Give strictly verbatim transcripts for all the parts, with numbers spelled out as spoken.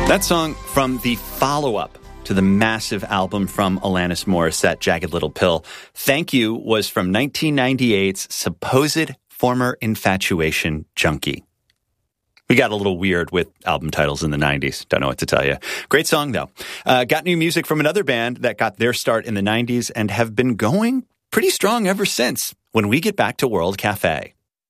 That song from the follow-up to the massive album from Alanis Morissette, Jagged Little Pill. Thank You was from nineteen ninety-eight's supposed former infatuation junkie. We got a little weird with album titles in the nineties. Don't know what to tell you. Great song, though. Uh, got new music from another band that got their start in the nineties and have been going pretty strong ever since when we get back to World Cafe.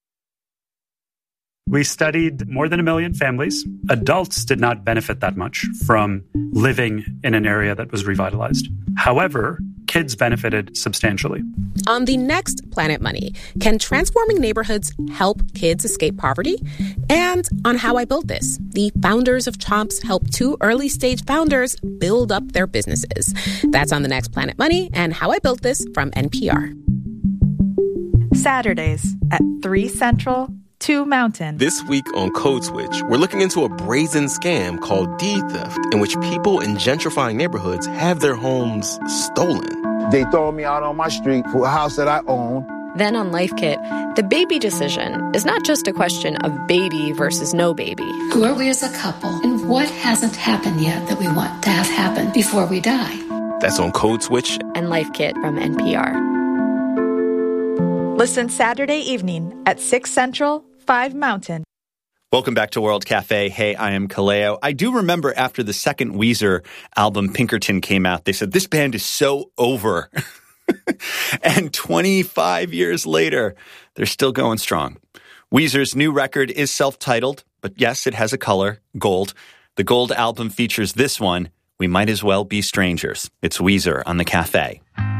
We studied more than a million families. Adults did not benefit that much from living in an area that was revitalized. However, kids benefited substantially. On the next Planet Money, can transforming neighborhoods help kids escape poverty? And on How I Built This, the founders of Chomps help two early-stage founders build up their businesses. That's on the next Planet Money and How I Built This from N P R. Saturdays at three Central, two Mountain. This week on Code Switch, we're looking into a brazen scam called deed theft, in which people in gentrifying neighborhoods have their homes stolen. They throw me out on my street for a house that I own. Then on Life Kit, the baby decision is not just a question of baby versus no baby. Who are we as a couple, and what hasn't happened yet that we want to have happen before we die? That's on Code Switch and Life Kit from N P R. Listen Saturday evening at six Central, five Mountain. Welcome back to World Cafe. Hey, I am Kaleo. I do remember after the second Weezer album, Pinkerton, came out, they said, this band is so over. And twenty-five years later, they're still going strong. Weezer's new record is self-titled, but yes, it has a color, gold. The gold album features this one, We Might As Well Be Strangers. It's Weezer on the Cafe.